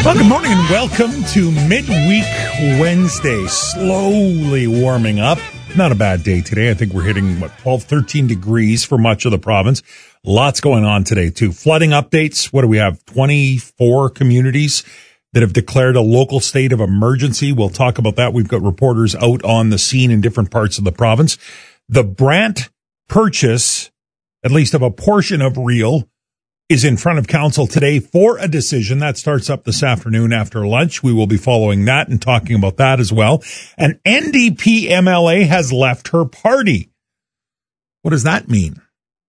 Well, good morning and welcome to Midweek Wednesday. Slowly warming up. Not a bad day today. I think we're hitting, 12, 13 degrees for much of the province. Lots going on today, too. Flooding updates. What do we have? 24 communities that have declared a local state of emergency. We'll talk about that. We've got reporters out on the scene in different parts of the province. The Brant purchase, at least of a portion of Real, is in front of council today for a decision. That starts up this afternoon after lunch. We will be following that and talking about that as well. An NDP MLA has left her party. What does that mean?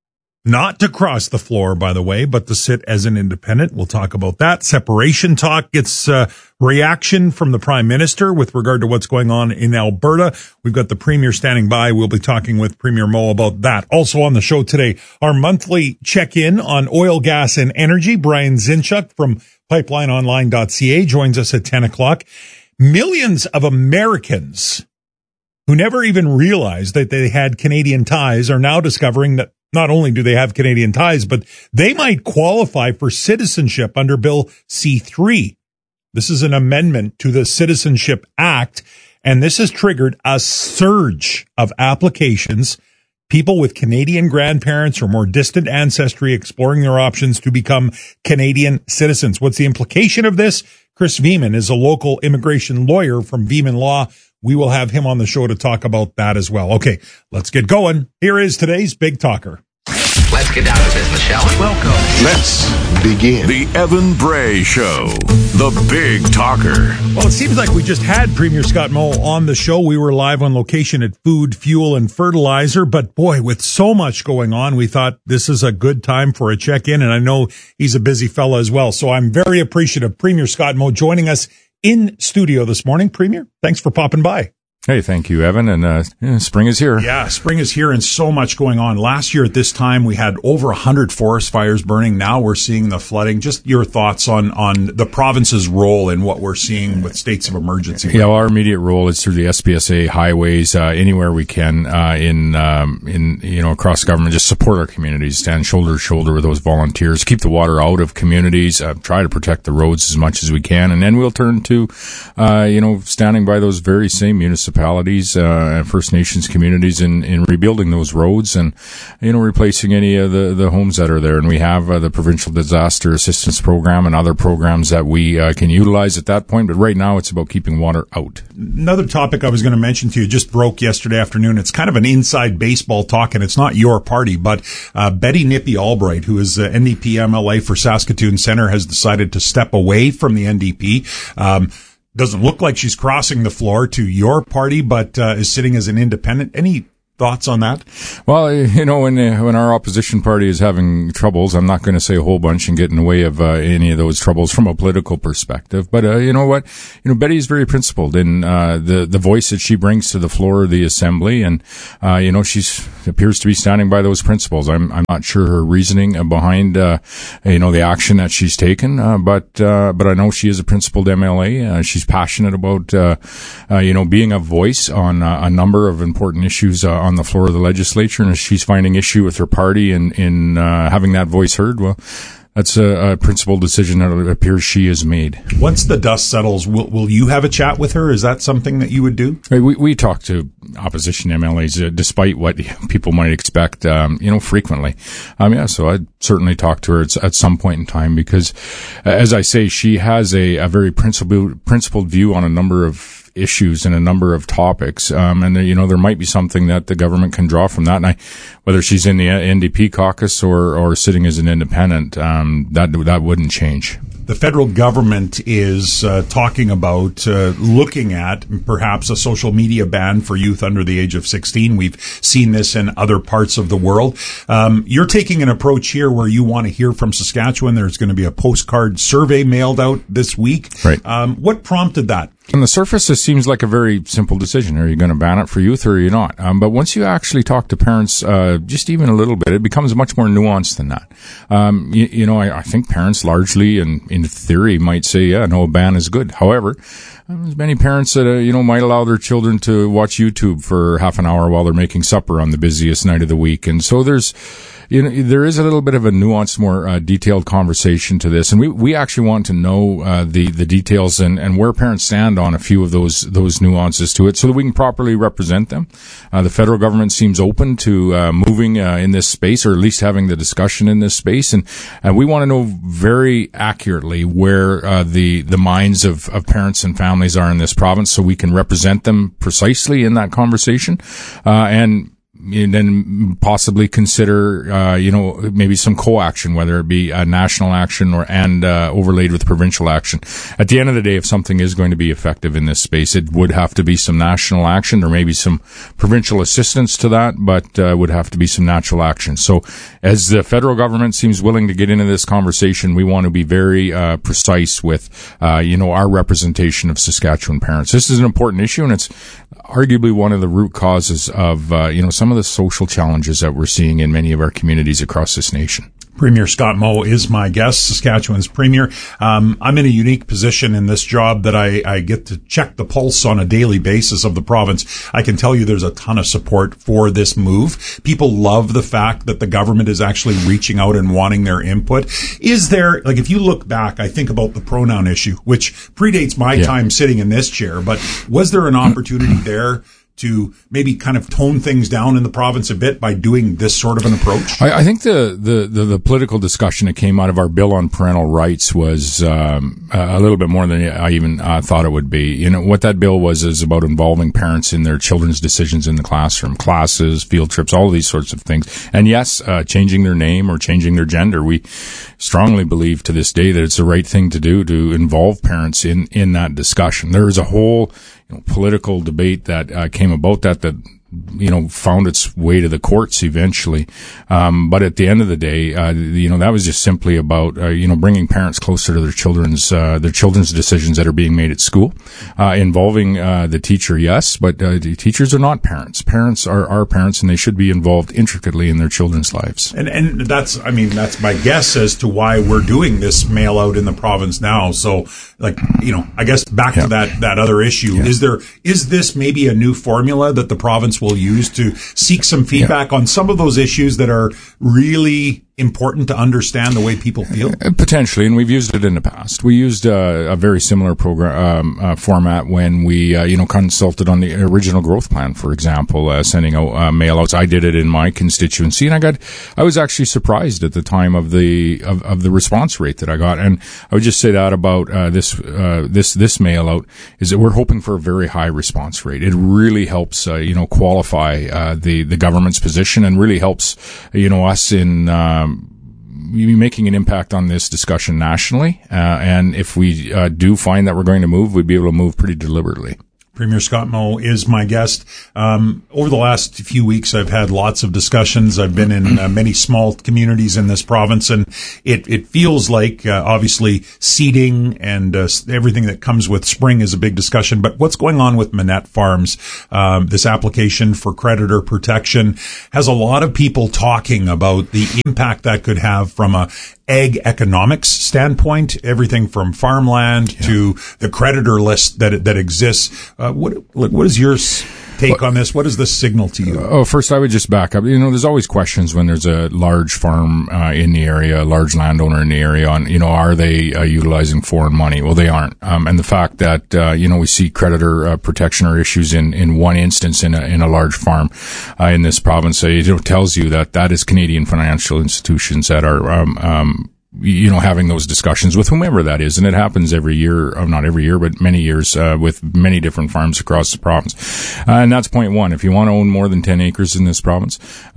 Not to cross the floor, by the way, but to sit as an independent. We'll talk about that. Separation talk gets reaction from the Prime Minister with regard to what's going on in Alberta. We've got the Premier standing by. We'll be talking with Premier Moe about that. Also on the show today, our monthly check-in on oil, gas, and energy. Brian Zinchuk from pipelineonline.ca joins us at 10 o'clock. Millions of Americans who never even realized that they had Canadian ties are now discovering that not only do they have Canadian ties, but they might qualify for citizenship under Bill C-3. This is an amendment to the Citizenship Act, and this has triggered a surge of applications, people with Canadian grandparents or more distant ancestry exploring their options to become Canadian citizens. What's the implication of this? Chris Veman is a local immigration lawyer from Veman Law. We will have him on the show to talk about that as well. Okay, let's get going. Here is today's Big Talker. Let's get down to business, shall we? Welcome. Let's begin. The Evan Bray Show, the Big Talker. Well, it seems like we just had Premier Scott Moe on the show. We were live on location at Food, Fuel, and Fertilizer. But boy, with so much going on, we thought this is a good time for a check-in. And I know he's a busy fella as well. So I'm very appreciative. Premier Scott Moe joining us in studio this morning. Premier, thanks for popping by. Hey, thank you, Evan. And spring is here. Yeah, spring is here and so much going on. Last year at this time, we had over 100 forest fires burning. Now we're seeing the flooding. Just your thoughts on the province's role in what we're seeing with states of emergency. Yeah, well, our immediate role is through the SPSA highways, anywhere we can, across government, just support our communities, stand shoulder to shoulder with those volunteers, keep the water out of communities, try to protect the roads as much as we can. And then we'll turn to, standing by those very same municipalities, First Nations communities in rebuilding those roads and, replacing any of the homes that are there. And we have the Provincial Disaster Assistance Program and other programs that we can utilize at that point. But right now it's about keeping water out. Another topic I was going to mention to you just broke yesterday afternoon. It's kind of an inside baseball talk, and it's not your party, but Betty Nippy Albright, who is NDP MLA for Saskatoon Centre, has decided to step away from the NDP. Doesn't look like she's crossing the floor to your party, but is sitting as an independent. Any thoughts on that? Well, when our opposition party is having troubles, I'm not going to say a whole bunch and get in the way of any of those troubles from a political perspective. But you know what? Betty is very principled in the voice that she brings to the floor of the assembly, and she appears to be standing by those principles. I'm not sure her reasoning behind the action that she's taken, but I know she is a principled MLA. She's passionate about being a voice on a number of important issues on the floor of the legislature, and if she's finding issue with her party in having that voice heard, well, that's a principled decision that it appears she has made. Once the dust settles, will you have a chat with her? Is that something that you would do? We talk to opposition MLAs, despite what people might expect, frequently. So I'd certainly talk to her at some point in time because, as I say, she has a very principled view on a number of issues and a number of topics. And there might be something that the government can draw from that. And whether she's in the NDP caucus or sitting as an independent, that wouldn't change. The federal government is talking about looking at perhaps a social media ban for youth under the age of 16. We've seen this in other parts of the world. You're taking an approach here where you want to hear from Saskatchewan. There's going to be a postcard survey mailed out this week. Right. What prompted that? On the surface, this seems like a very simple decision. Are you going to ban it for youth or are you not? But once you actually talk to parents, just even a little bit, it becomes much more nuanced than that. I think parents largely and in theory might say, yeah, no, a ban is good. However, there's many parents that, might allow their children to watch YouTube for half an hour while they're making supper on the busiest night of the week. And so there's there is a little bit of a nuanced, more detailed conversation to this, and we actually want to know the details and where parents stand on a few of those nuances to it, so that we can properly represent them. The federal government seems open to moving in this space, or at least having the discussion in this space, and we want to know very accurately where the minds of parents and families are in this province, so we can represent them precisely in that conversation, and then possibly consider, maybe some co-action, whether it be national action and overlaid with provincial action. At the end of the day, if something is going to be effective in this space, it would have to be some national action. There may be some provincial assistance to that, but would have to be some natural action. So as the federal government seems willing to get into this conversation, we want to be very precise with, our representation of Saskatchewan parents. This is an important issue, and it's arguably one of the root causes of, some of the social challenges that we're seeing in many of our communities across this nation. Premier Scott Moe is my guest, Saskatchewan's Premier. I'm in a unique position in this job that I get to check the pulse on a daily basis of the province. I can tell you there's a ton of support for this move. People love the fact that the government is actually reaching out and wanting their input. Is there, if you look back, I think about the pronoun issue, which predates my time sitting in this chair, but was there an opportunity there to maybe kind of tone things down in the province a bit by doing this sort of an approach? I think the political discussion that came out of our bill on parental rights was a little bit more than I even thought it would be. What that bill is about involving parents in their children's decisions in the classroom, classes, field trips, all of these sorts of things. And yes, changing their name or changing their gender. We strongly believe to this day that it's the right thing to do to involve parents in that discussion. There is a whole political debate that came about that found its way to the courts eventually. But at the end of the day, that was just simply about, bringing parents closer to their children's decisions that are being made at school, involving, the teacher, yes, but, teachers are not parents. Parents are our parents, and they should be involved intricately in their children's lives. And that's my guess as to why we're doing this mail out in the province now. So, I guess back to that other issue. Yeah. Is this maybe a new formula that the province will use to seek some feedback on some of those issues that are really important to understand the way people feel? Potentially, and we've used it in the past. We used a very similar program format when we consulted on the original growth plan, for example, sending out mail-outs. I did it in my constituency, and I was actually surprised at the time of the response rate that I got. And I would just say that about this mail-out is that we're hoping for a very high response rate. It really helps qualify the government's position, and really helps us in making an impact on this discussion nationally. And if we do find that we're going to move, we'd be able to move pretty deliberately. Premier Scott Moe is my guest. Over the last few weeks, I've had lots of discussions. I've been in many small communities in this province, and it feels like, obviously, seeding and everything that comes with spring is a big discussion. But what's going on with Manette Farms, this application for creditor protection, has a lot of people talking about the impact that could have from a ag economics standpoint, everything from farmland to the creditor list that exists. What is your take on this? What does this signal to you? First, I would just back up. There's always questions when there's a large farm in the area, a large landowner in the area, on, are they utilizing foreign money? Well, they aren't. And the fact that, we see creditor protection or issues in one instance in a large farm in this province, it tells you that is Canadian financial institutions that are having those discussions with whomever that is. And it happens every year, not every year, but many years, with many different farms across the province. And that's point one. If you want to own more than 10 acres in this province,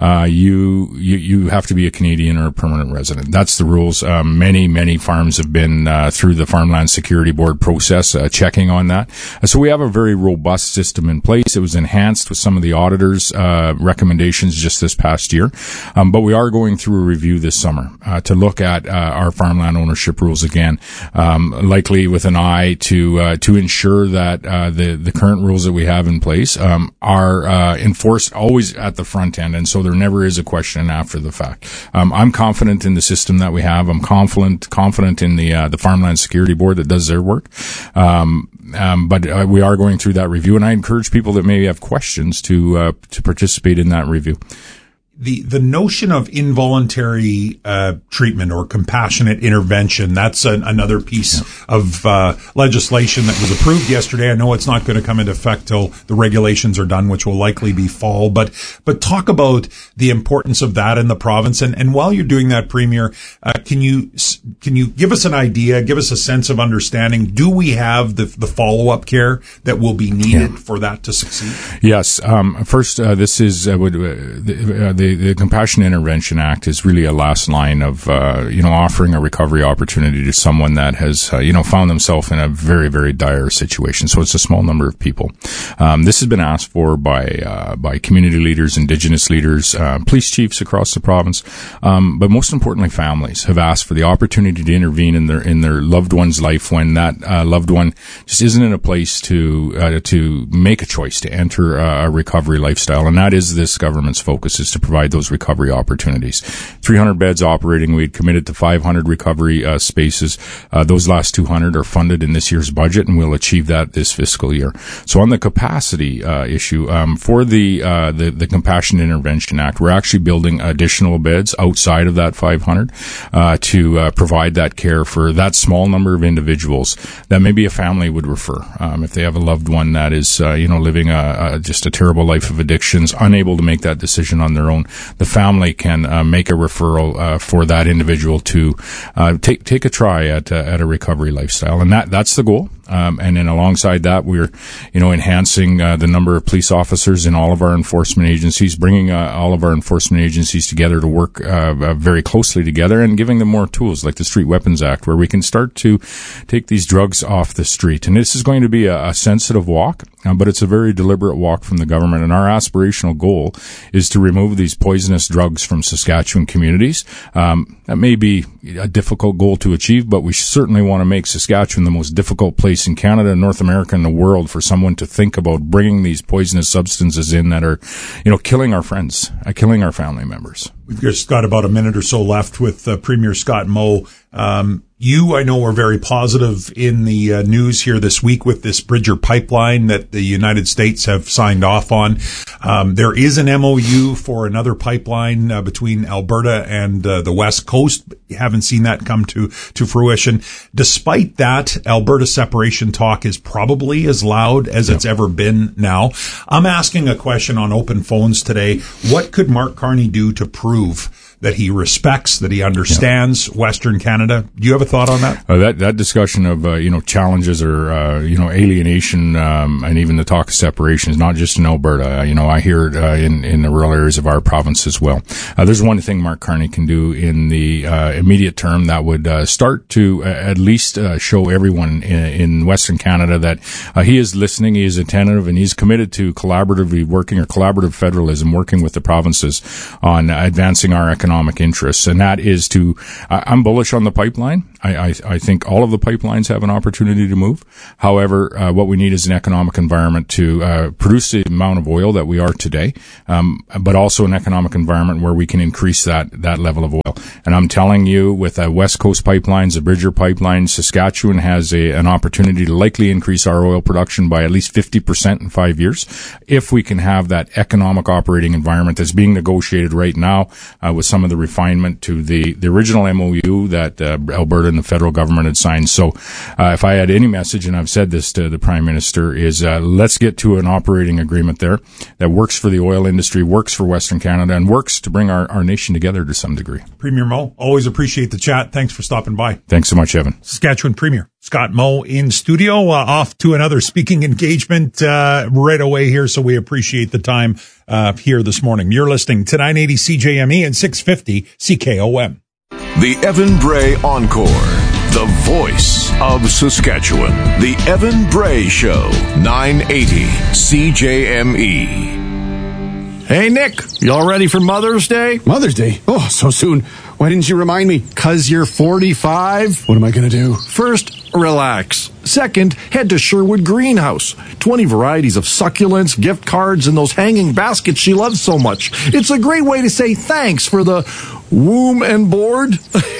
you have to be a Canadian or a permanent resident. That's the rules. Many farms have been, through the Farmland Security Board process, checking on that. So we have a very robust system in place. It was enhanced with some of the auditors' recommendations just this past year. But we are going through a review this summer, to look at, our farmland ownership rules again, likely with an eye to ensure that the current rules that we have in place are enforced always at the front end, and so there never is a question after the fact. I'm confident in the system that we have. I'm confident in the Farmland Security Board that does their work. But we are going through that review, and I encourage people that maybe have questions to participate in that review. the notion of involuntary treatment or compassionate intervention, that's another piece of legislation that was approved yesterday. I know it's not going to come into effect till the regulations are done, which will likely be fall. But talk about the importance of that in the province. And while you're doing that, Premier, can you give us an idea, give us a sense of understanding? Do we have the follow-up care that will be needed for that to succeed? Yes. First, this is the Compassionate Intervention Act is really a last line of, offering a recovery opportunity to someone that has, found themselves in a very, very dire situation. So it's a small number of people. This has been asked for by community leaders, Indigenous leaders, police chiefs across the province. But most importantly, families have asked for the opportunity to intervene in their loved one's life when that loved one just isn't in a place to make a choice to enter a recovery lifestyle. And that is this government's focus, is to provide those recovery opportunities. 300 beds operating. We had committed to 500 recovery spaces. Those last 200 are funded in this year's budget, and we'll achieve that this fiscal year. So on the capacity issue, for the Compassionate Intervention Act, we're actually building additional beds outside of that 500 to provide that care for that small number of individuals that maybe a family would refer if they have a loved one that is living just a terrible life of addictions, unable to make that decision on their own. The family can make a referral for that individual to take a try at a recovery lifestyle, and that's the goal. And then alongside that, we're enhancing the number of police officers in all of our enforcement agencies, bringing all of our enforcement agencies together to work very closely together, and giving them more tools like the Street Weapons Act, where we can start to take these drugs off the street. And this is going to be a sensitive walk, but it's a very deliberate walk from the government. And our aspirational goal is to remove these poisonous drugs from Saskatchewan communities. That may be a difficult goal to achieve, but we certainly want to make Saskatchewan the most difficult place in Canada, North America, and the world for someone to think about bringing these poisonous substances in that are, killing our friends, killing our family members. We've just got about a minute or so left with Premier Scott Moe. You, I know, were very positive in the news here this week with this Bridger pipeline that the United States have signed off on. There is an MOU for another pipeline between Alberta and the West Coast. You haven't seen that come to fruition. Despite that, Alberta separation talk is probably as loud as it's ever been now. I'm asking a question on open phones today. What could Mark Carney do to prove that he respects, that he understands Western Canada? Do you have a thought on that? That discussion of, challenges or, alienation, and even the talk of separation is not just in Alberta. I hear it in the rural areas of our province as well. There's one thing Mark Carney can do in the immediate term that would start to at least show everyone in Western Canada that he is listening, he is attentive, and he's committed to collaborative federalism, working with the provinces on advancing our economic interests. And that is I'm bullish on the pipeline. I think all of the pipelines have an opportunity to move. However, what we need is an economic environment to produce the amount of oil that we are today, but also an economic environment where we can increase that level of oil. And I'm telling you, with West Coast pipelines, the Bridger pipeline, Saskatchewan has an opportunity to likely increase our oil production by at least 50% in 5 years, if we can have that economic operating environment that's being negotiated right now with some of the refinement to the original MOU that Alberta and the federal government had signed. So if I had any message, and I've said this to the Prime Minister, is let's get to an operating agreement there that works for the oil industry, works for Western Canada, and works to bring our nation together to some degree. Premier Moe, always appreciate the chat. Thanks for stopping by. Thanks so much, Evan. Saskatchewan Premier Scott Moe in studio, off to another speaking engagement right away here, so we appreciate the time here this morning. You're listening to 980 CJME and 650 CKOM. The Evan Bray Encore, the voice of Saskatchewan. The Evan Bray Show, 980 CJME. Hey, Nick, you all ready for Mother's Day? Mother's Day? Oh, so soon. Why didn't you remind me? 'Cause you're 45. What am I going to do? First, relax. Second, head to Sherwood Greenhouse. 20 varieties of succulents, gift cards, and those hanging baskets she loves so much. It's a great way to say thanks for the womb and board?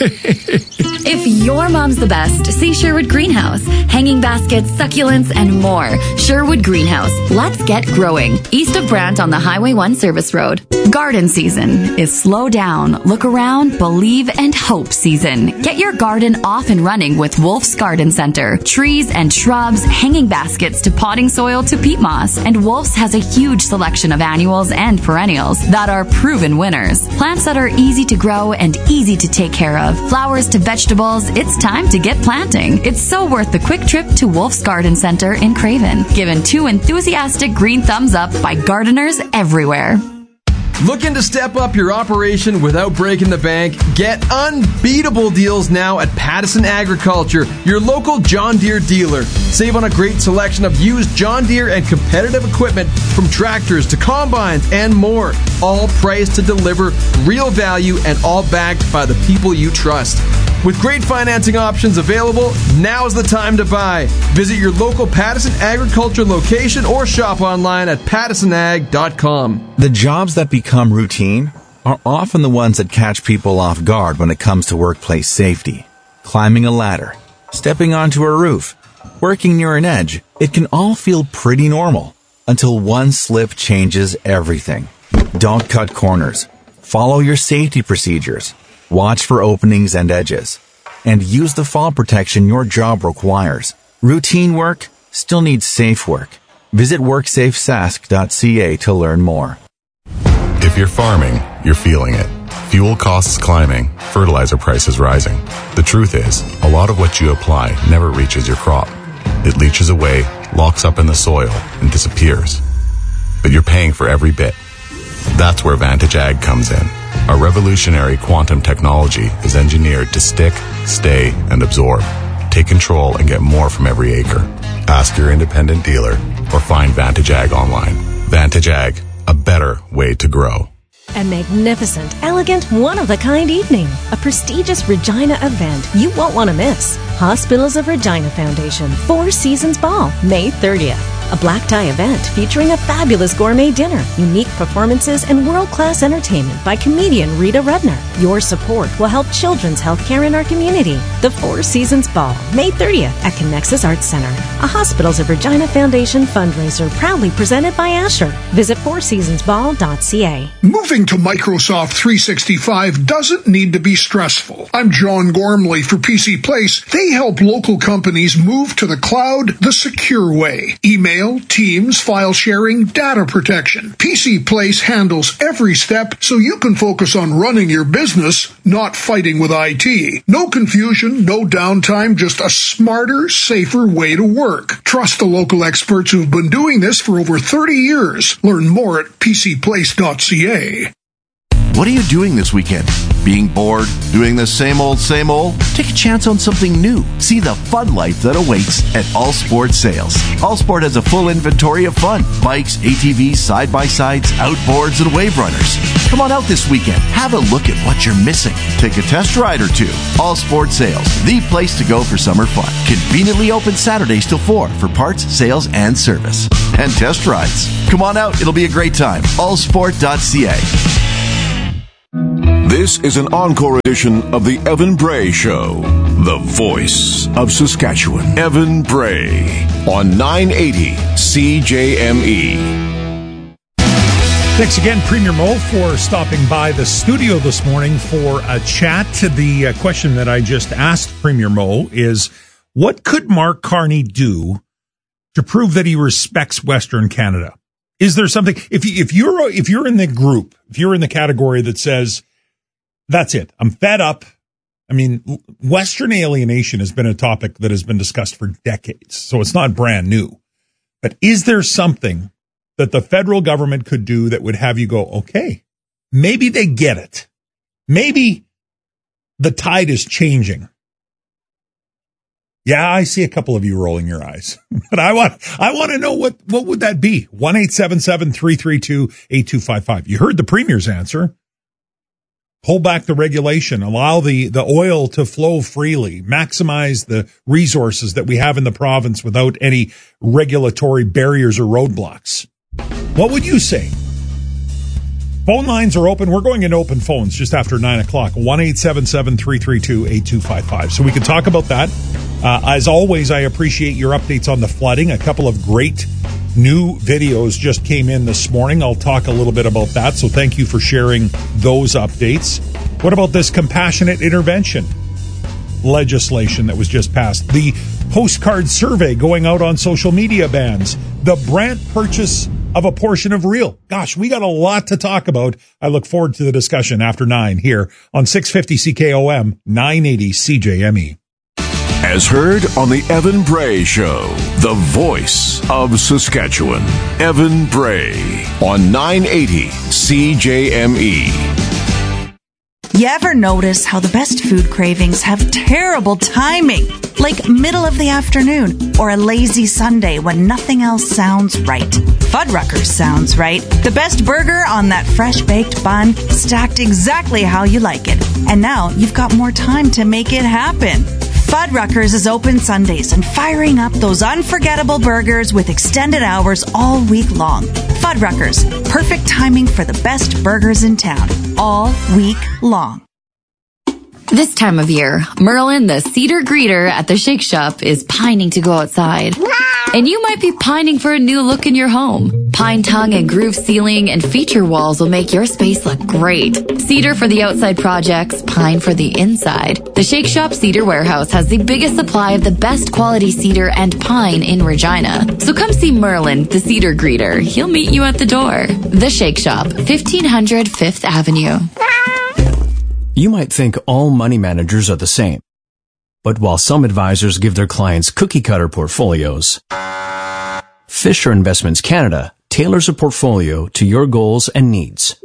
If your mom's the best, see Sherwood Greenhouse. Hanging baskets, succulents, and more. Sherwood Greenhouse. Let's get growing. East of Brant on the Highway 1 service road. Garden season is slow down, look around, believe, and hope season. Get your garden off and running with Wolf's Garden Center. Trees and shrubs, hanging baskets to potting soil to peat moss. And Wolf's has a huge selection of annuals and perennials that are proven winners. Plants that are easy to grow and easy to take care of. Flowers to vegetables, it's time to get planting. It's so worth the quick trip to Wolf's Garden Center in Craven. Given 2 enthusiastic green thumbs up by gardeners everywhere. Looking to step up your operation without breaking the bank? Get unbeatable deals now at Pattison Agriculture, your local John Deere dealer. Save on a great selection of used John Deere and competitive equipment from tractors to combines and more. All priced to deliver real value and all backed by the people you trust. With great financing options available, now's the time to buy. Visit your local Pattison Agriculture location or shop online at pattisonag.com. The jobs that become routine are often the ones that catch people off guard when it comes to workplace safety. Climbing a ladder, stepping onto a roof, working near an edge, it can all feel pretty normal until one slip changes everything. Don't cut corners. Follow your safety procedures. Watch for openings and edges. And use the fall protection your job requires. Routine work still needs safe work. Visit WorksafeSask.ca to learn more. If you're farming, you're feeling it. Fuel costs climbing, fertilizer prices rising. The truth is, a lot of what you apply never reaches your crop. It leaches away, locks up in the soil, and disappears. But you're paying for every bit. That's where Vantage Ag comes in. Our revolutionary quantum technology is engineered to stick, stay, and absorb. Take control and get more from every acre. Ask your independent dealer or find Vantage Ag online. Vantage Ag, a better way to grow. A magnificent, elegant, one-of-a-kind evening. A prestigious Regina event you won't want to miss. Hospitals of Regina Foundation, Four Seasons Ball, May 30th. A black tie event featuring a fabulous gourmet dinner, unique performances, and world-class entertainment by comedian Rita Rudner. Your support will help children's health care in our community. The Four Seasons Ball, May 30th at Connexus Arts Center. A Hospitals of Regina Foundation fundraiser proudly presented by Asher. Visit fourseasonsball.ca. Moving to Microsoft 365 doesn't need to be stressful. I'm John Gormley for PC Place. They help local companies move to the cloud the secure way. Email, Teams, file sharing, data protection. PC Place handles every step so you can focus on running your business, not fighting with IT. No confusion, no downtime, just a smarter, safer way to work. Trust the local experts who've been doing this for over 30 years. Learn more at pcplace.ca. What are you doing this weekend? Being bored? Doing the same old, same old? Take a chance on something new. See the fun life that awaits at All Sport Sales. All Sport has a full inventory of fun. Bikes, ATVs, side-by-sides, outboards, and wave runners. Come on out this weekend. Have a look at what you're missing. Take a test ride or two. All Sport Sales, the place to go for summer fun. Conveniently open Saturdays till 4 for parts, sales, and service. And test rides. Come on out. It'll be a great time. Allsport.ca. This is an encore edition of the Evan Bray Show, the voice of Saskatchewan. Evan Bray on 980 CJME. Thanks again, Premier Mo, for stopping by the studio this morning for a chat. The question that I just asked Premier Mo is, what could Mark Carney do to prove that he respects Western Canada? Is there something, if you're in the group, if you're in the category that says, that's it, I'm fed up. I mean, Western alienation has been a topic that has been discussed for decades, so it's not brand new. But is there something that the federal government could do that would have you go, okay, maybe they get it. Maybe the tide is changing. Yeah, I see a couple of you rolling your eyes, but I want to know what would that be? 1-877-332-8255. You heard the Premier's answer. Pull back the regulation, allow the oil to flow freely, maximize the resources that we have in the province without any regulatory barriers or roadblocks. What would you say? Phone lines are open. We're going into open phones just after 9 o'clock. 1-877-332-8255. So we can talk about that. As always, I appreciate your updates on the flooding. A couple of great new videos just came in this morning. I'll talk a little bit about that. So thank you for sharing those updates. What about this compassionate intervention legislation that was just passed? The postcard survey going out on social media bans. The Brandt purchase of a portion of Real. Gosh, we got a lot to talk about. I look forward to the discussion after 9 here on 650 CKOM, 980 CJME. As heard on the Evan Bray Show, the voice of Saskatchewan. Evan Bray on 980 CJME. You ever notice how the best food cravings have terrible timing? Like middle of the afternoon or a lazy Sunday when nothing else sounds right. Fuddruckers sounds right. The best burger on that fresh-baked bun, stacked exactly how you like it. And now you've got more time to make it happen. Fuddruckers is open Sundays and firing up those unforgettable burgers with extended hours all week long. Fuddruckers, perfect timing for the best burgers in town, all week long. This time of year, Merlin, the cedar greeter at the Shake Shop, is pining to go outside. And you might be pining for a new look in your home. Pine tongue and groove ceiling and feature walls will make your space look great. Cedar for the outside projects, pine for the inside. The Shake Shop Cedar Warehouse has the biggest supply of the best quality cedar and pine in Regina. So come see Merlin, the cedar greeter. He'll meet you at the door. The Shake Shop, 1500 5th Avenue. You might think all money managers are the same. But while some advisors give their clients cookie-cutter portfolios, Fisher Investments Canada tailors a portfolio to your goals and needs.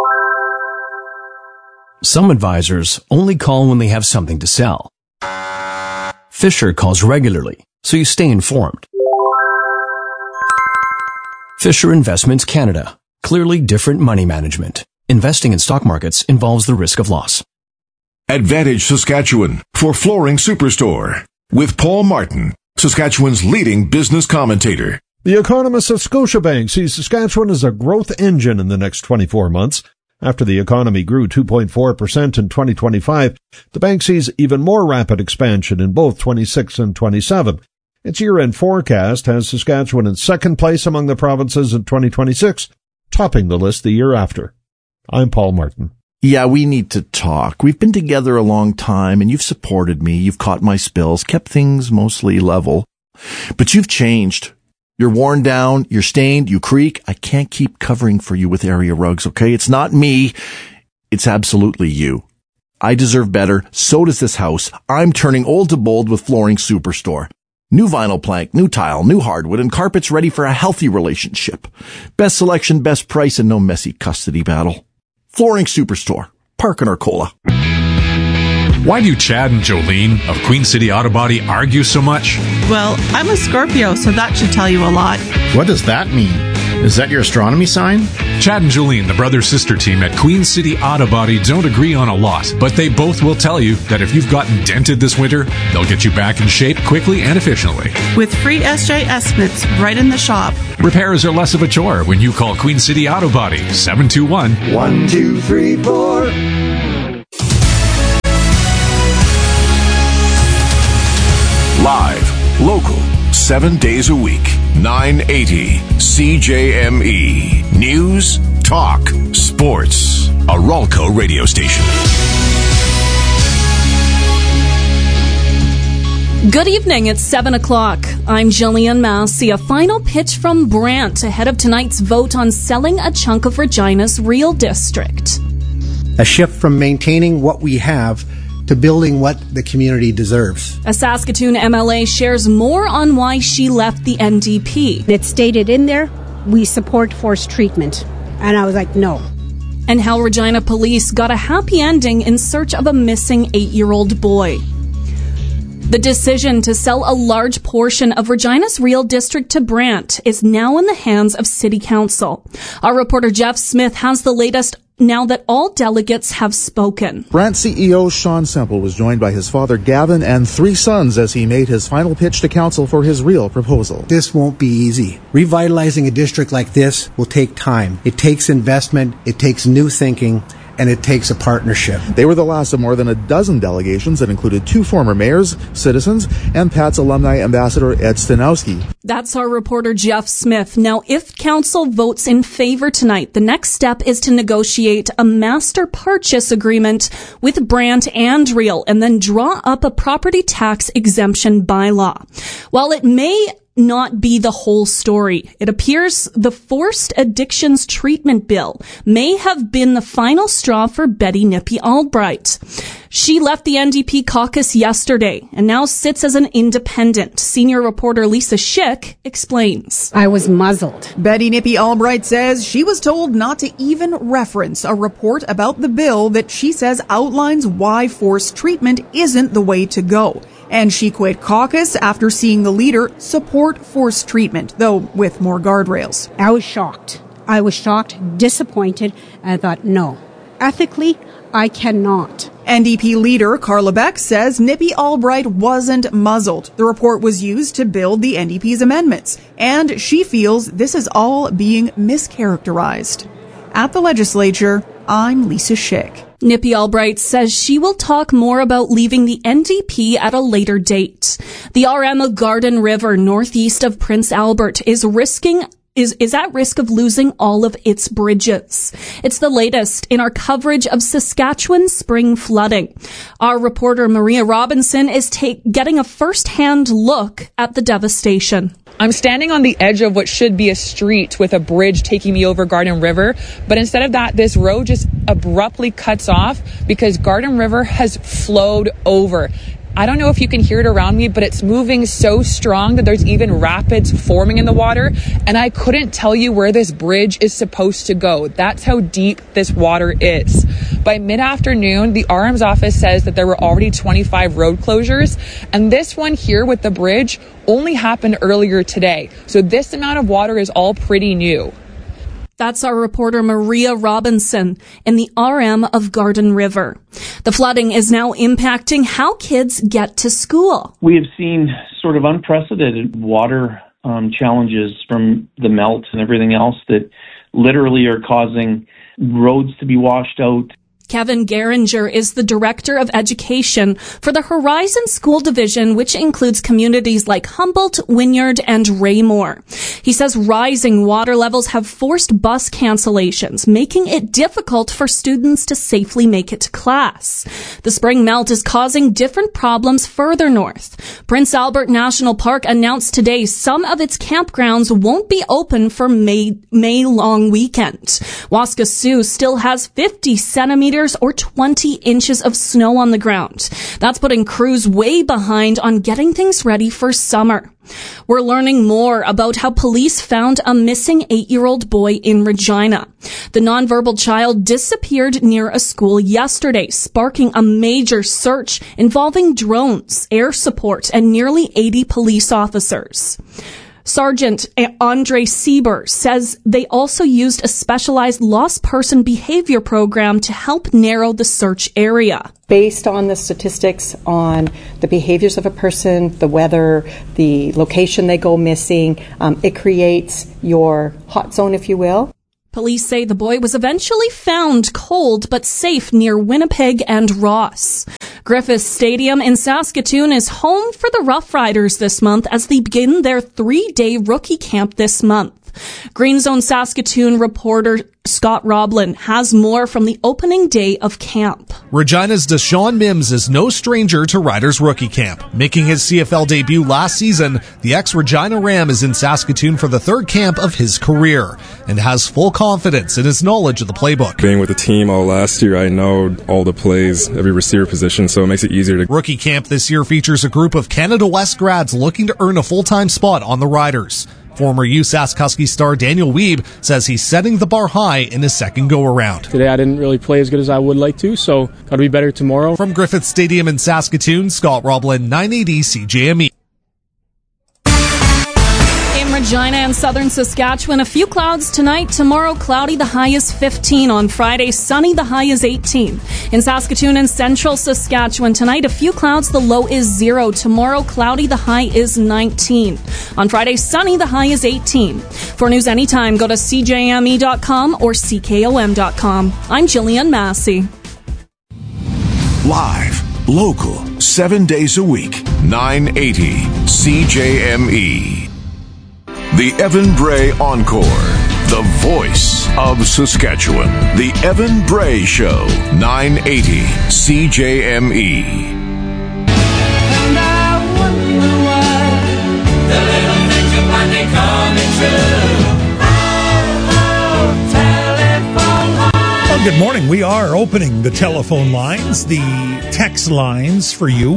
Some advisors only call when they have something to sell. Fisher calls regularly, so you stay informed. Fisher Investments Canada. Clearly different money management. Investing in stock markets involves the risk of loss. Advantage Saskatchewan for Flooring Superstore with Paul Martin, Saskatchewan's leading business commentator. The economist of Scotiabank sees Saskatchewan as a growth engine in the next 24 months. After the economy grew 2.4% in 2025, the bank sees even more rapid expansion in both 26 and 27. Its year-end forecast has Saskatchewan in second place among the provinces in 2026, topping the list the year after. I'm Paul Martin. Yeah, we need to talk. We've been together a long time, and you've supported me. You've caught my spills, kept things mostly level. But you've changed. You're worn down, you're stained, you creak. I can't keep covering for you with area rugs, okay? It's not me. It's absolutely you. I deserve better. So does this house. I'm turning old to bold with Flooring Superstore. New vinyl plank, new tile, new hardwood, and carpets ready for a healthy relationship. Best selection, best price, and no messy custody battle. Flooring Superstore, Park and Arcola. Why do Chad and Jolene of Queen City Auto Body argue so much? Well, I'm a Scorpio, so that should tell you a lot. What does that mean? Is that your astronomy sign? Chad and Jolene, the brother-sister team at Queen City Auto Body, don't agree on a lot, but they both will tell you that if you've gotten dented this winter, they'll get you back in shape quickly and efficiently. With free SJ estimates right in the shop. Repairs are less of a chore when you call Queen City Auto Body, 721-1234. Live, local, 7 days a week, 980 CJME. News, talk, sports. A Ralco radio station. Good evening, it's 7 o'clock. I'm Jillian Massey. A final pitch from Brandt ahead of tonight's vote on selling a chunk of Regina's Real District. A shift from maintaining what we have to building what the community deserves. A Saskatoon MLA shares more on why she left the NDP. It's stated in there, we support forced treatment. And I was like, no. And how Regina police got a happy ending in search of a missing 8-year-old boy. The decision to sell a large portion of Regina's Real District to Brandt is now in the hands of City Council. Our reporter Jeff Smith has the latest now that all delegates have spoken. Brant CEO Sean Semple was joined by his father Gavin and 3 sons as he made his final pitch to council for his real proposal. This won't be easy. Revitalizing a district like this will take time. It takes investment, it takes new thinking, and it takes a partnership. They were the last of more than a dozen delegations that included 2 former mayors, citizens, and Pat's alumni ambassador Ed Stanowski. That's our reporter Jeff Smith. Now, if council votes in favor tonight, the next step is to negotiate a master purchase agreement with Brant and Real and then draw up a property tax exemption bylaw. While it may not be the whole story, it appears the Forced Addictions Treatment Bill may have been the final straw for Betty Nippy Albright. She left the NDP caucus yesterday and now sits as an independent. Senior reporter Lisa Schick explains. I was muzzled. Betty Nippy Albright says she was told not to even reference a report about the bill that she says outlines why forced treatment isn't the way to go. And she quit caucus after seeing the leader support forced treatment, though with more guardrails. I was shocked. Disappointed, and I thought, no. Ethically, I cannot. NDP leader Carla Beck says Nippy Albright wasn't muzzled. The report was used to build the NDP's amendments, and she feels this is all being mischaracterized. At the legislature, I'm Lisa Schick. Nippy Albright says she will talk more about leaving the NDP at a later date. The RM of Garden River, northeast of Prince Albert, is at risk of losing all of its bridges. It's the latest in our coverage of Saskatchewan spring flooding. Our reporter Maria Robinson is getting a first-hand look at the devastation. I'm standing on the edge of what should be a street with a bridge taking me over Garden River, but instead of that, this road just abruptly cuts off because Garden River has flowed over. I don't know if you can hear it around me, but it's moving so strong that there's even rapids forming in the water, and I couldn't tell you where this bridge is supposed to go. That's how deep this water is. By mid-afternoon, the RM's office says that there were already 25 road closures, and this one here with the bridge only happened earlier today. So this amount of water is all pretty new. That's our reporter Maria Robinson in the RM of Garden River. The flooding is now impacting how kids get to school. We have seen sort of unprecedented water challenges from the melt and everything else that literally are causing roads to be washed out. Kevin Geringer is the Director of Education for the Horizon School Division, which includes communities like Humboldt, Wynyard, and Raymore. He says rising water levels have forced bus cancellations, making it difficult for students to safely make it to class. The spring melt is causing different problems further north. Prince Albert National Park announced today some of its campgrounds won't be open for May long weekend. Waskesiu still has 50 centimeters or 20 inches of snow on the ground. That's putting crews way behind on getting things ready for summer. We're learning more about how police found a missing 8-year-old boy in Regina. The nonverbal child disappeared near a school yesterday, sparking a major search involving drones, air support, and nearly 80 police officers. Sergeant Andre Sieber says they also used a specialized lost person behavior program to help narrow the search area. Based on the statistics on the behaviors of a person, the weather, the location they go missing, it creates your hot zone, if you will. Police say the boy was eventually found cold but safe near Winnipeg and Ross. Griffith Stadium in Saskatoon is home for the Rough Riders this month as they begin their 3-day rookie camp this month. Green Zone Saskatoon reporter Scott Roblin has more from the opening day of camp. Regina's Deshaun Mims is no stranger to Riders Rookie Camp. Making his CFL debut last season, the ex-Regina Ram is in Saskatoon for the 3rd camp of his career and has full confidence in his knowledge of the playbook. Being with the team all last year, I know all the plays, every receiver position, so it makes it easier to... Rookie Camp this year features a group of Canada West grads looking to earn a full-time spot on the Riders. Former USask Husky star Daniel Wiebe says he's setting the bar high in his second go-around. Today I didn't really play as good as I would like to, so got to be better tomorrow. From Griffith Stadium in Saskatoon, Scott Roblin, 980 CJME. Regina and southern Saskatchewan, a few clouds tonight. Tomorrow, cloudy, the high is 15. On Friday, sunny, the high is 18. In Saskatoon and central Saskatchewan tonight, a few clouds, the low is 0. Tomorrow, cloudy, the high is 19. On Friday, sunny, the high is 18. For news anytime, go to cjme.com or ckom.com. I'm Jillian Massey. Live, local, 7 days a week, 980 CJME. The Evan Bray Encore, the voice of Saskatchewan. The Evan Bray Show, 980 CJME. And I wonder why the little things you find they coming true. Well, good morning. We are opening the telephone lines, the text lines for you,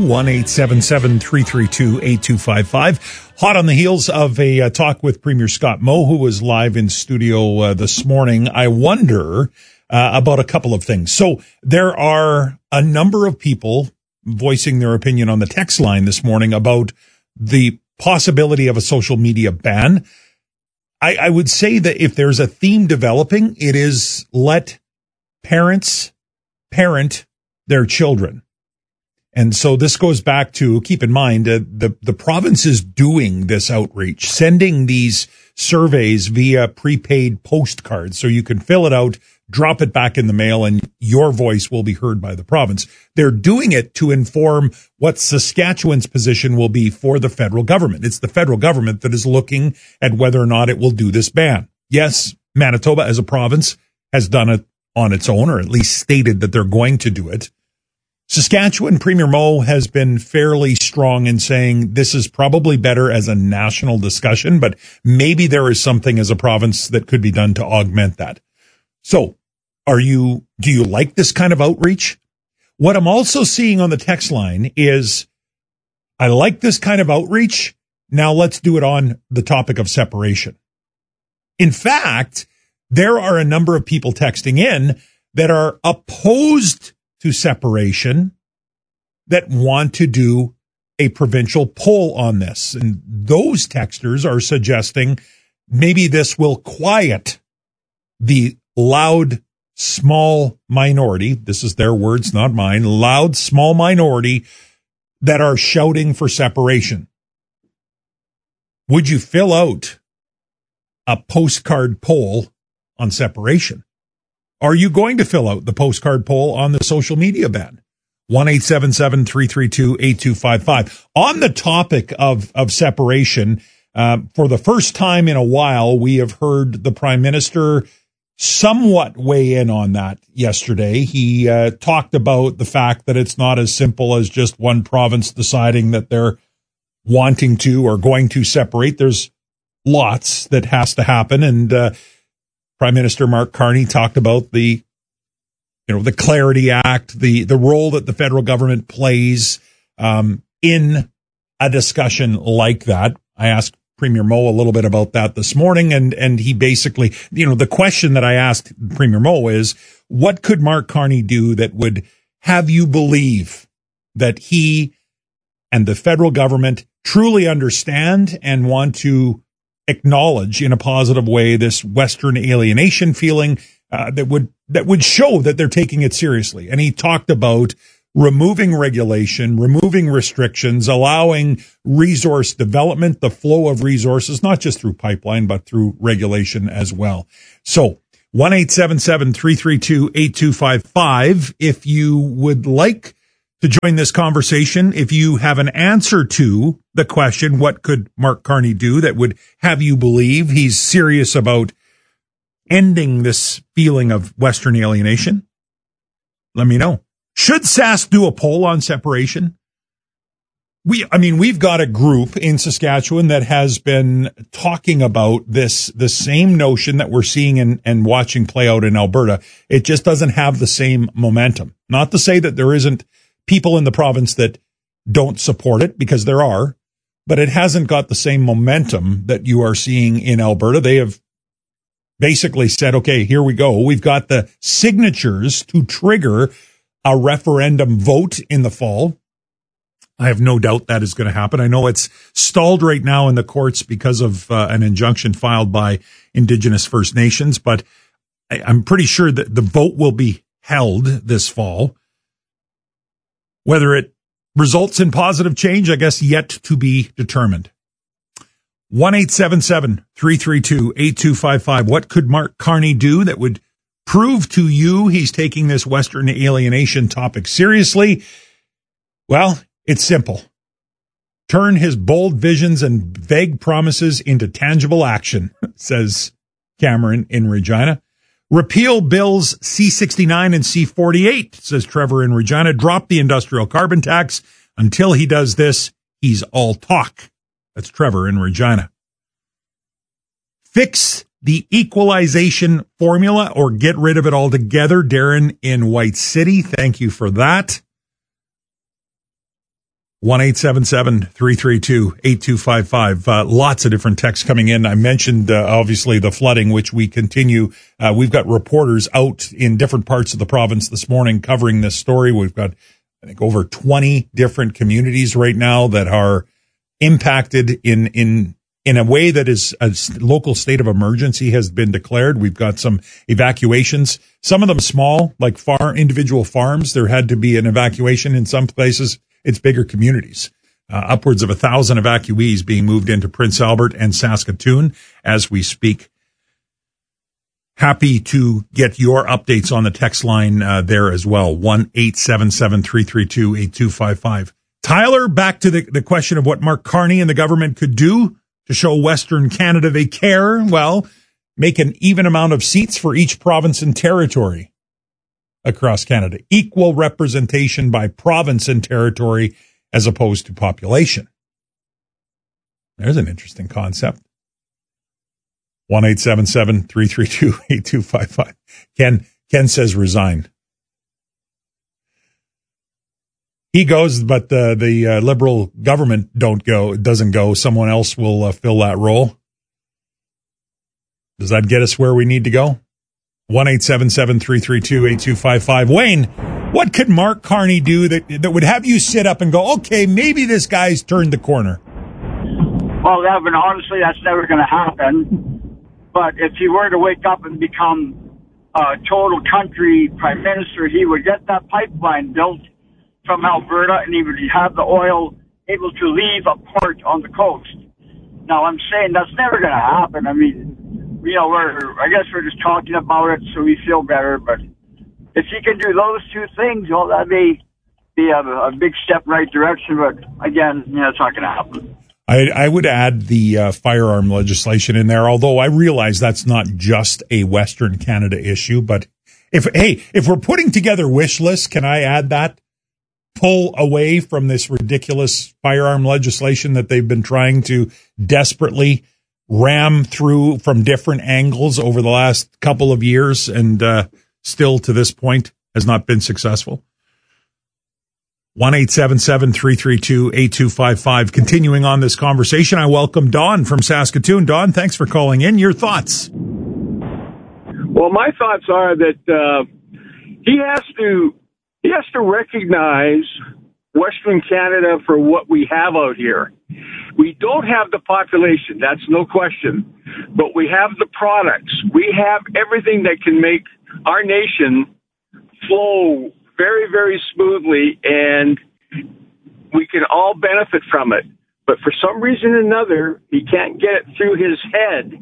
1-877-332-8255. Hot on the heels of a talk with Premier Scott Moe, who was live in studio this morning. I wonder about a couple of things. So there are a number of people voicing their opinion on the text line this morning about the possibility of a social media ban. I would say that if there's a theme developing, it is let parents parent their children. And so this goes back to, keep in mind, the province is doing this outreach, sending these surveys via prepaid postcards. So you can fill it out, drop it back in the mail, and your voice will be heard by the province. They're doing it to inform what Saskatchewan's position will be for the federal government. It's the federal government that is looking at whether or not it will do this ban. Yes, Manitoba as a province has done it on its own, or at least stated that they're going to do it. Saskatchewan Premier Moe has been fairly strong in saying this is probably better as a national discussion, but maybe there is something as a province that could be done to augment that. So, do you like this kind of outreach? What I'm also seeing on the text line is, I like this kind of outreach. Now let's do it on the topic of separation. In fact, there are a number of people texting in that are opposed to separation that want to do a provincial poll on this. And those texters are suggesting maybe this will quiet the loud, small minority. This is their words, not mine. Loud, small minority that are shouting for separation. Would you fill out a postcard poll on separation? Are you going to fill out the postcard poll on the social media ban? 1-877-332-8255. On the topic of separation, for the first time in a while, we have heard the Prime Minister somewhat weigh in on that yesterday. He talked about the fact that it's not as simple as just one province deciding that they're wanting to or going to separate. There's lots that has to happen, and Prime Minister Mark Carney talked about the Clarity Act, the role that the federal government plays in a discussion like that. I asked Premier Moe a little bit about that this morning, and he basically, the question that I asked Premier Moe is, what could Mark Carney do that would have you believe that he and the federal government truly understand and want to acknowledge in a positive way this Western alienation feeling that would show that they're taking it seriously. And he talked about removing regulation, removing restrictions, allowing resource development, the flow of resources, not just through pipeline, but through regulation as well. So 1-877-332-8255. If you would like to join this conversation, if you have an answer to the question, what could Mark Carney do that would have you believe he's serious about ending this feeling of Western alienation, let me know. Should Sask do a poll on separation? We've got a group in Saskatchewan that has been talking about the same notion that we're seeing and watching play out in Alberta. It just doesn't have the same momentum. Not to say that there isn't people in the province that don't support it, because there are, but it hasn't got the same momentum that you are seeing in Alberta. They have basically said, okay, here we go. We've got the signatures to trigger a referendum vote in the fall. I have no doubt that is going to happen. I know it's stalled right now in the courts because of an injunction filed by Indigenous First Nations, but I'm pretty sure that the vote will be held this fall. Whether it results in positive change, I guess yet to be determined. 1-877-332-8255. What could Mark Carney do that would prove to you he's taking this Western alienation topic seriously? Well, it's simple. Turn his bold visions and vague promises into tangible action, says Cameron in Regina. Repeal bills C-69 and C-48, says Trevor in Regina. Drop the industrial carbon tax. Until he does this, he's all talk. That's Trevor in Regina. Fix the equalization formula or get rid of it altogether. Darren in White City. Thank you for that. 1-877-332-8255. Lots of different texts coming in. I mentioned, obviously, the flooding, which we continue. We've got reporters out in different parts of the province this morning covering this story. We've got, I think, over 20 different communities right now that are impacted in a way that is a local state of emergency has been declared. We've got some evacuations, some of them small, like individual farms. There had to be an evacuation in some places. It's bigger communities, upwards of 1,000 evacuees being moved into Prince Albert and Saskatoon as we speak. Happy to get your updates on the text line there as well. 1-877-332-8255. Tyler, back to the question of what Mark Carney and the government could do to show Western Canada they care. Well, make an even amount of seats for each province and territory across Canada. Equal representation by province and territory as opposed to population. There's an interesting concept. 1-877-332-8255. Ken says resign. He goes, but the Liberal government doesn't go. Someone else will fill that role. Does that get us where we need to go? 1-877-332-8255. Wayne, what could Mark Carney do that would have you sit up and go, okay, maybe this guy's turned the corner? Well, Evan, honestly, that's never going to happen. But if he were to wake up and become a total country prime minister, he would get that pipeline built from Alberta, and he would have the oil able to leave a port on the coast. Now, I'm saying that's never going to happen. I mean, I guess we're just talking about it so we feel better, but if he can do those two things, well, that'd be a big step in the right direction, but again, it's not going to happen. I would add the firearm legislation in there, although I realize that's not just a Western Canada issue, but if we're putting together wish lists, can I add that? Pull away from this ridiculous firearm legislation that they've been trying to desperately ram through from different angles over the last couple of years and still to this point has not been successful. 1-877-332-8255. Continuing on this conversation, I welcome Don from Saskatoon. Don, thanks for calling in. Your thoughts? Well, my thoughts are that he has to recognize Western Canada for what we have out here. We don't have the population, that's no question, but we have the products. We have everything that can make our nation flow very, very smoothly, and we can all benefit from it. But for some reason or another, he can't get it through his head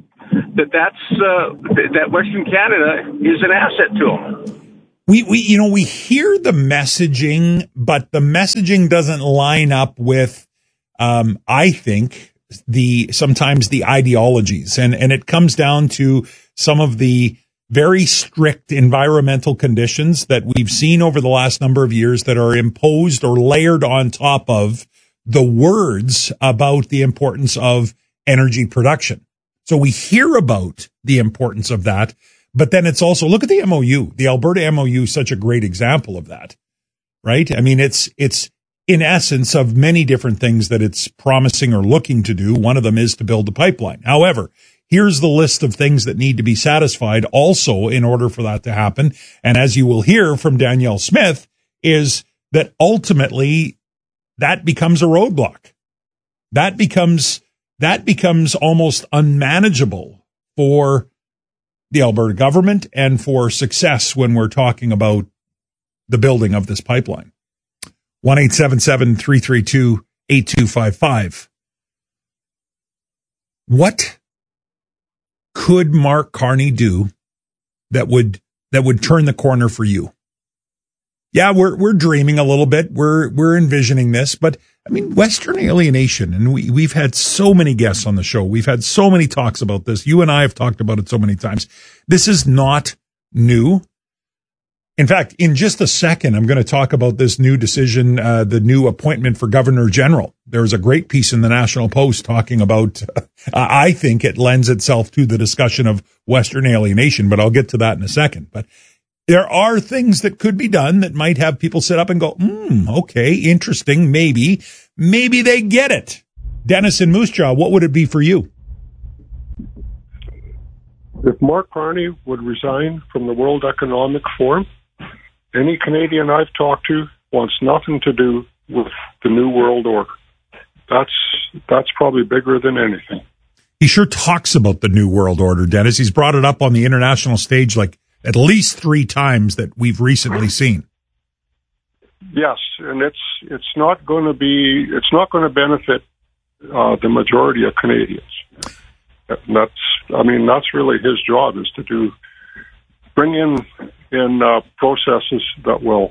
that Western Canada is an asset to him. We hear the messaging, but the messaging doesn't line up with, I think, sometimes the ideologies. And it comes down to some of the very strict environmental conditions that we've seen over the last number of years that are imposed or layered on top of the words about the importance of energy production. So we hear about the importance of that. But then it's also, look at the MOU. The Alberta MOU is such a great example of that, right? I mean, it's in essence of many different things that it's promising or looking to do. One of them is to build the pipeline. However, here's the list of things that need to be satisfied also in order for that to happen. And as you will hear from Danielle Smith, is that ultimately that becomes a roadblock. That becomes almost unmanageable for the Alberta government and for success when we're talking about the building of this pipeline. 1-877-332-8255. What could Mark Carney do that would turn the corner for you? Yeah, we're dreaming a little bit. We're envisioning this, but I mean, Western alienation, and we've had so many guests on the show. We've had so many talks about this. You and I have talked about it so many times. This is not new. In fact, in just a second, I'm going to talk about this new decision, the new appointment for Governor General. There was a great piece in the National Post talking about, I think it lends itself to the discussion of Western alienation, but I'll get to that in a second. But there are things that could be done that might have people sit up and go, okay, interesting, maybe they get it. Dennis in Moose Jaw, what would it be for you? If Mark Carney would resign from the World Economic Forum, any Canadian I've talked to wants nothing to do with the New World Order. That's probably bigger than anything. He sure talks about the New World Order, Dennis. He's brought it up on the international stage like at least 3 times that we've recently seen. Yes, and it's not going to benefit the majority of Canadians. That's really his job, is to bring in processes that will,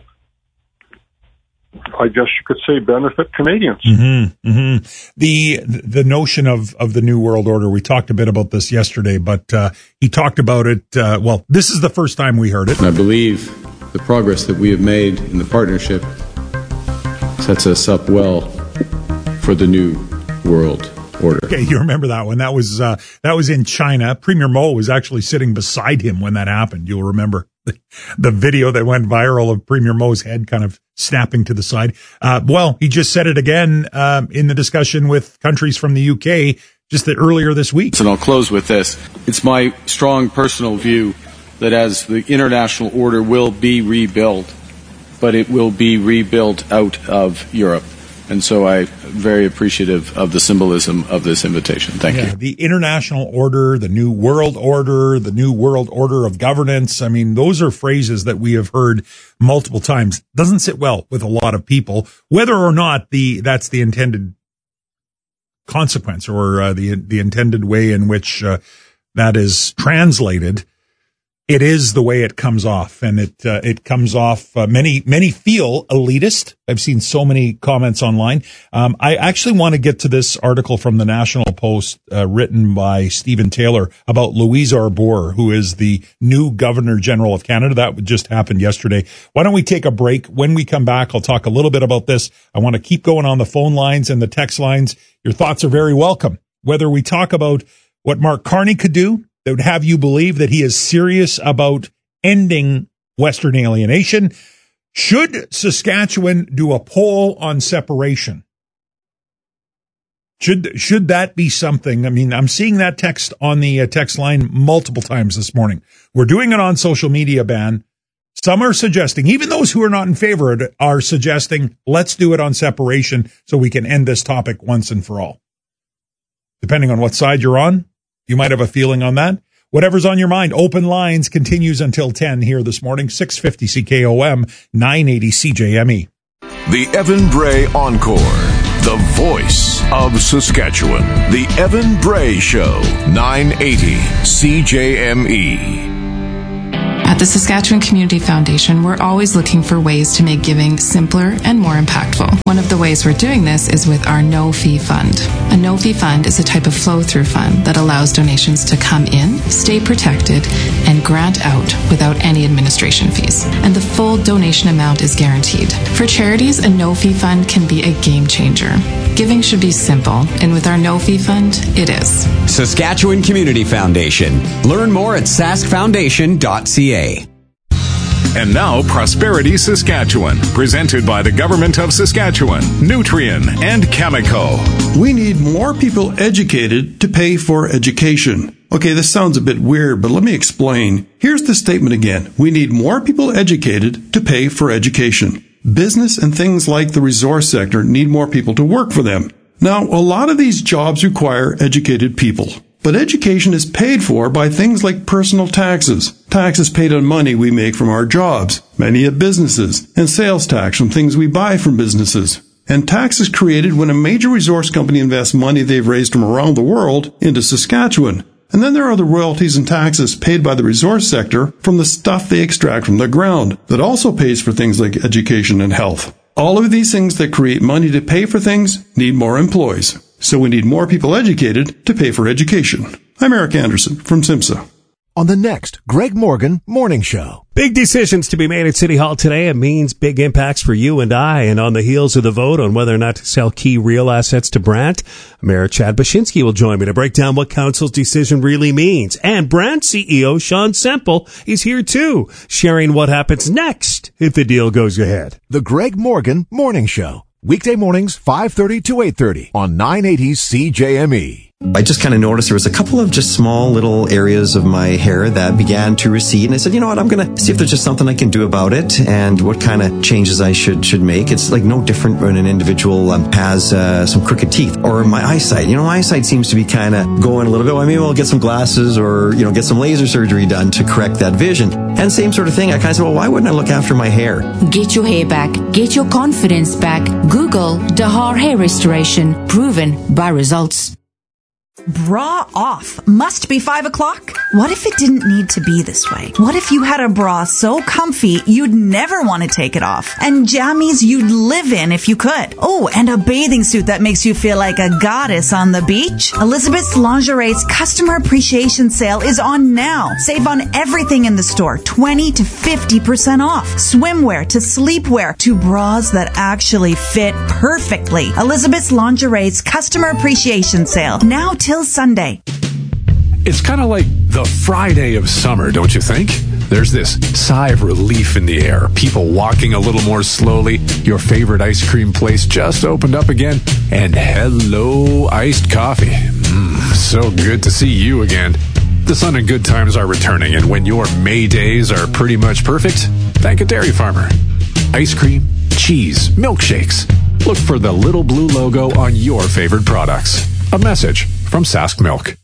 I guess you could say, benefit Canadians. Mm-hmm, mm-hmm. The notion of the New World Order, we talked a bit about this yesterday, but he talked about it, this is the first time we heard it. And I believe the progress that we have made in the partnership sets us up well for the New World Order. Okay, you remember that one. That was in China. Premier Mo was actually sitting beside him when that happened. You'll remember the video that went viral of Premier Mo's head kind of snapping to the side. He just said it again in the discussion with countries from the UK just earlier this week. And I'll close with this. It's my strong personal view that as the international order will be rebuilt, but it will be rebuilt out of Europe. And so I'm very appreciative of the symbolism of this invitation. Thank you. The international order, the new world order, the new world order of governance. I mean, those are phrases that we have heard multiple times. Doesn't sit well with a lot of people, whether or not that's the intended consequence or the intended way in which that is translated. It is the way it comes off, and it comes off. Many feel elitist. I've seen so many comments online. I actually want to get to this article from the National Post, written by Stephen Taylor about Louise Arbour, who is the new Governor General of Canada. That just happened yesterday. Why don't we take a break? When we come back, I'll talk a little bit about this. I want to keep going on the phone lines and the text lines. Your thoughts are very welcome. Whether we talk about what Mark Carney could do that would have you believe that he is serious about ending Western alienation. Should Saskatchewan do a poll on separation? Should that be something? I mean, I'm seeing that text on the text line multiple times this morning. We're doing it on social media, ban. Some are suggesting, even those who are not in favor of it, are suggesting, let's do it on separation so we can end this topic once and for all. Depending on what side you're on, you might have a feeling on that. Whatever's on your mind. Open lines continues until 10 here this morning. 650 CKOM, 980 CJME. The Evan Bray Encore. The voice of Saskatchewan. The Evan Bray Show. 980 CJME. At the Saskatchewan Community Foundation, we're always looking for ways to make giving simpler and more impactful. One of the ways we're doing this is with our no-fee fund. A no-fee fund is a type of flow-through fund that allows donations to come in, stay protected, and grant out without any administration fees. And the full donation amount is guaranteed. For charities, a no-fee fund can be a game changer. Giving should be simple, and with our no-fee fund, it is. Saskatchewan Community Foundation. Learn more at saskfoundation.ca. And now, Prosperity Saskatchewan, presented by the Government of Saskatchewan, Nutrien, and Cameco. We need more people educated to pay for education. Okay, this sounds a bit weird, but let me explain. Here's the statement again. We need more people educated to pay for education. Business and things like the resource sector need more people to work for them. Now, a lot of these jobs require educated people. But education is paid for by things like personal taxes, taxes paid on money we make from our jobs, many at businesses, and sales tax from things we buy from businesses. And taxes created when a major resource company invests money they've raised from around the world into Saskatchewan. And then there are the royalties and taxes paid by the resource sector from the stuff they extract from the ground that also pays for things like education and health. All of these things that create money to pay for things need more employees. So we need more people educated to pay for education. I'm Eric Anderson from SIMSA. On the next Greg Morgan Morning Show. Big decisions to be made at City Hall today. It means big impacts for you and I. And on the heels of the vote on whether or not to sell key real assets to Brandt, Mayor Chad Baczynski will join me to break down what council's decision really means. And Brandt CEO Sean Semple is here too, sharing what happens next if the deal goes ahead. The Greg Morgan Morning Show. Weekday mornings, 5:30 to 8:30 on 980 CJME. I just kind of noticed there was a couple of just small little areas of my hair that began to recede, and I said, you know what, I'm going to see if there's just something I can do about it and what kind of changes I should make. It's like no different when an individual has some crooked teeth or my eyesight. You know, my eyesight seems to be kind of going a little bit. Well, maybe I'll get some glasses or, you know, get some laser surgery done to correct that vision. And same sort of thing. I kind of said, well, why wouldn't I look after my hair? Get your hair back. Get your confidence back. Google Dahar Hair Restoration. Proven by results. Bra off. Must be 5 o'clock? What if it didn't need to be this way? What if you had a bra so comfy you'd never want to take it off? And jammies you'd live in if you could. Oh, and a bathing suit that makes you feel like a goddess on the beach? Elizabeth's Lingerie's Customer Appreciation Sale is on now. Save on everything in the store. 20 to 50% off. Swimwear to sleepwear to bras that actually fit perfectly. Elizabeth's Lingerie's Customer Appreciation Sale. Now till Sunday. It's kind of like the Friday of summer, don't you think? There's this sigh of relief in the air. People walking a little more slowly. Your favorite ice cream place just opened up again. And hello, iced coffee. So good to see you again. The sun and good times are returning, and when your May days are pretty much perfect, thank a dairy farmer. Ice cream, cheese, milkshakes. Look for the little blue logo on your favorite products. A message from Sask Milk.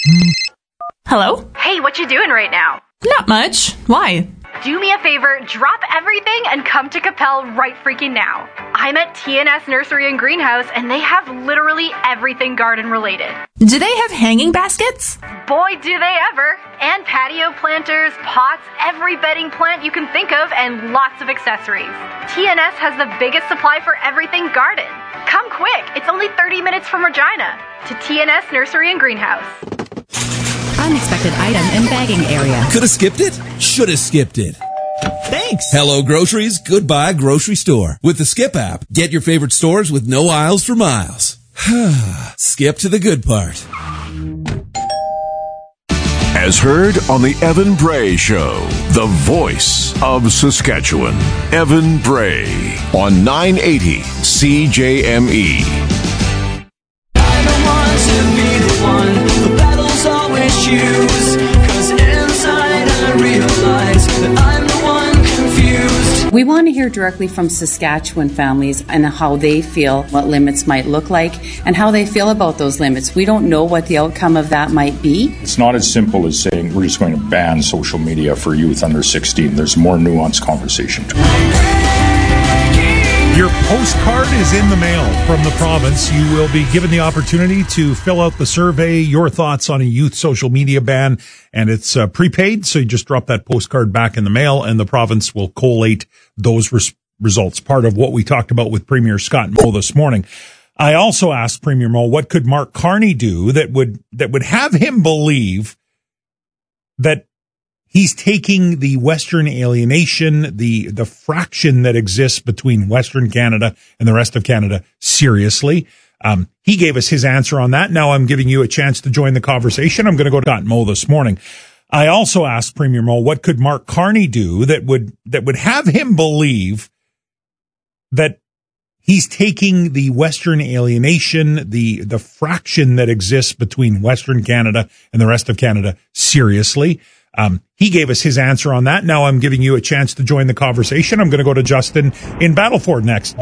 Hello? Hey, what you doing right now? Not much. Why? Do me a favor, drop everything and come to Capel right freaking now. I'm at TNS Nursery and Greenhouse, and they have literally everything garden related. Do they have hanging baskets? Boy, do they ever. And patio planters, pots, every bedding plant you can think of, and lots of accessories. TNS has the biggest supply for everything garden. Come quick, it's only 30 minutes from Regina. To TNS Nursery and Greenhouse. Unexpected item in bagging area. Could have skipped it? Should have skipped it. Thanks. Hello, groceries. Goodbye, grocery store. With the Skip app, get your favorite stores with no aisles for miles. Skip to the good part. As heard on the Evan Bray Show, the voice of Saskatchewan. Evan Bray on 980 CJME. Choose, 'cause inside I realize that I'm the one confused. We want to hear directly from Saskatchewan families and how they feel what limits might look like and how they feel about those limits. We don't know what the outcome of that might be. It's not as simple as saying we're just going to ban social media for youth under 16. There's more nuanced conversation to it. Your postcard is in the mail from the province. You will be given the opportunity to fill out the survey, your thoughts on a youth social media ban, and it's prepaid, so you just drop that postcard back in the mail, and the province will collate those results. Part of what we talked about with Premier Scott Moe this morning. I also asked Premier Moe, what could Mark Carney do that would have him believe that he's taking the Western alienation, the fraction that exists between Western Canada and the rest of Canada seriously. He gave us his answer on that. Now I'm giving you a chance to join the conversation. I'm going to go to Scott Moe this morning. I also asked Premier Moe, what could Mark Carney do that would have him believe that he's taking the Western alienation, the fraction that exists between Western Canada and the rest of Canada seriously. He gave us his answer on that. Now I'm giving you a chance to join the conversation. I'm going to go to Justin in Battleford next.